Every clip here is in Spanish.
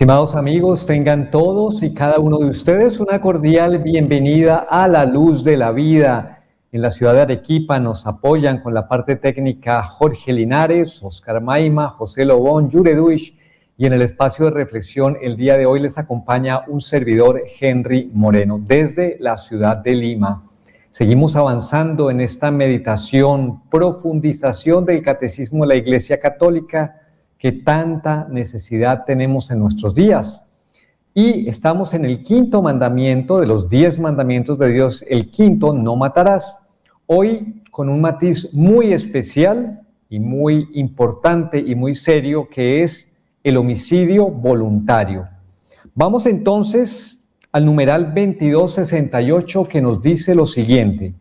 Estimados amigos, tengan todos y cada uno de ustedes una cordial bienvenida a La Luz de la Vida. En la ciudad de Arequipa nos apoyan con la parte técnica Jorge Linares, Oscar Maima, José Lobón, Yure Duish, y en el espacio de reflexión el día de hoy les acompaña un servidor, Henry Moreno, desde la ciudad de Lima. Seguimos avanzando en esta meditación, profundización del Catecismo de la Iglesia Católica, que tanta necesidad tenemos en nuestros días. Y estamos en el quinto mandamiento de los 10 mandamientos de Dios, el quinto, no matarás. Hoy con un matiz muy especial y muy importante y muy serio, que es el homicidio voluntario. Vamos entonces al numeral 2268, que nos dice lo siguiente: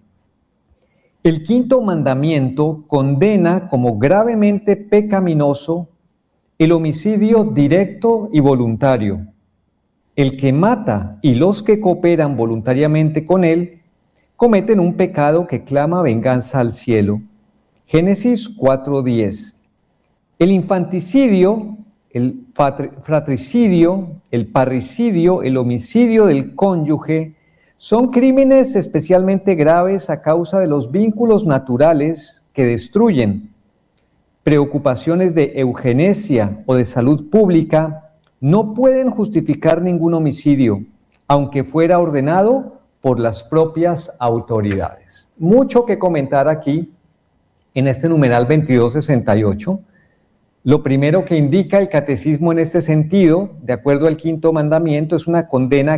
el quinto mandamiento condena como gravemente pecaminoso el homicidio directo y voluntario. El que mata y los que cooperan voluntariamente con él cometen un pecado que clama venganza al cielo. Génesis 4:10. El infanticidio, el fratricidio, el parricidio, el homicidio del cónyuge son crímenes especialmente graves a causa de los vínculos naturales que destruyen. Preocupaciones de eugenesia o de salud pública no pueden justificar ningún homicidio, aunque fuera ordenado por las propias autoridades. Mucho que comentar aquí en este numeral 2268. Lo primero que indica el catecismo en este sentido, de acuerdo al quinto mandamiento, es una condena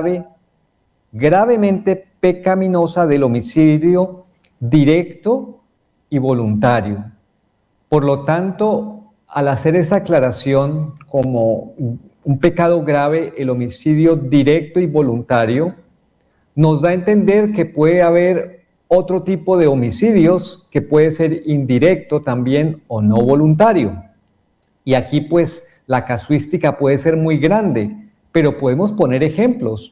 gravemente pecaminosa del homicidio directo y voluntario. Por lo tanto, al hacer esa aclaración como un pecado grave, el homicidio directo y voluntario, nos da a entender que puede haber otro tipo de homicidios que puede ser indirecto también o no voluntario. Y aquí pues la casuística puede ser muy grande, pero podemos poner ejemplos.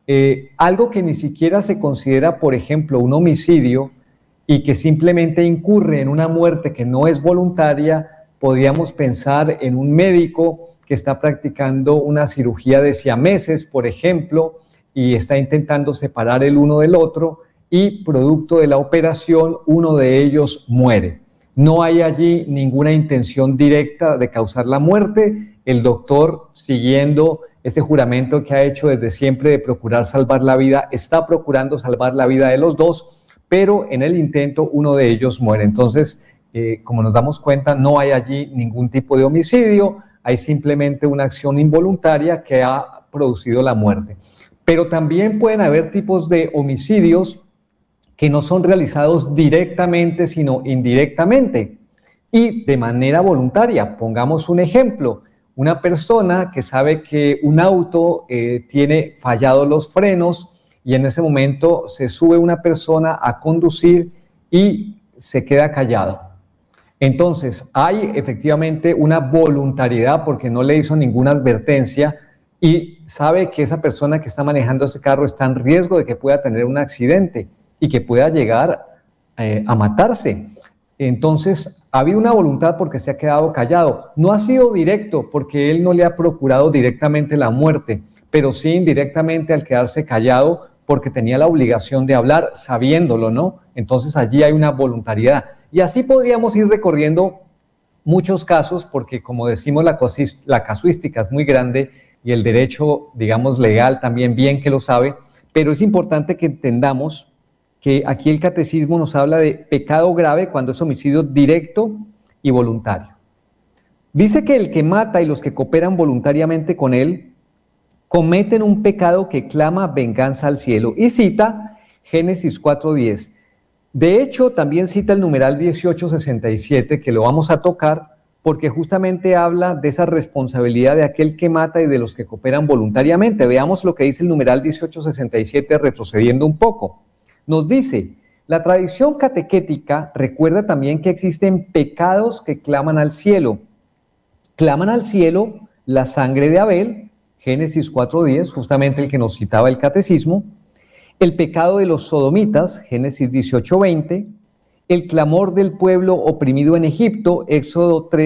Algo que ni siquiera se considera, por ejemplo, un homicidio, y que simplemente incurre en una muerte que no es voluntaria, podríamos pensar en un médico que está practicando una cirugía de siameses, por ejemplo, y está intentando separar el uno del otro, y producto de la operación, uno de ellos muere. No hay allí ninguna intención directa de causar la muerte. El doctor, siguiendo este juramento que ha hecho desde siempre de procurar salvar la vida, está procurando salvar la vida de los dos, pero en el intento uno de ellos muere. Entonces, como nos damos cuenta, no hay allí ningún tipo de homicidio, hay simplemente una acción involuntaria que ha producido la muerte. Pero también pueden haber tipos de homicidios que no son realizados directamente, sino indirectamente y de manera voluntaria. Pongamos un ejemplo: una persona que sabe que un auto tiene fallados los frenos, y en ese momento se sube una persona a conducir y se queda callado. Entonces hay efectivamente una voluntariedad porque no le hizo ninguna advertencia y sabe que esa persona que está manejando ese carro está en riesgo de que pueda tener un accidente y que pueda llegar a matarse. Entonces ha habido una voluntad porque se ha quedado callado. No ha sido directo porque él no le ha procurado directamente la muerte, pero sí indirectamente al quedarse callado porque tenía la obligación de hablar sabiéndolo, ¿no? Entonces allí hay una voluntariedad. Y así podríamos ir recorriendo muchos casos, porque como decimos, la casuística es muy grande y el derecho, digamos, legal también bien que lo sabe, pero es importante que entendamos que aquí el catecismo nos habla de pecado grave cuando es homicidio directo y voluntario. Dice que el que mata y los que cooperan voluntariamente con él cometen un pecado que clama venganza al cielo. Y cita Génesis 4:10. De hecho, también cita el numeral 1867, que lo vamos a tocar, porque justamente habla de esa responsabilidad de aquel que mata y de los que cooperan voluntariamente. Veamos lo que dice el numeral 1867, retrocediendo un poco. Nos dice: la tradición catequética recuerda también que existen pecados que claman al cielo. Claman al cielo la sangre de Abel, Génesis 4:10, justamente el que nos citaba el catecismo, el pecado de los sodomitas, Génesis 18:20, el clamor del pueblo oprimido en Egipto, Éxodo 3,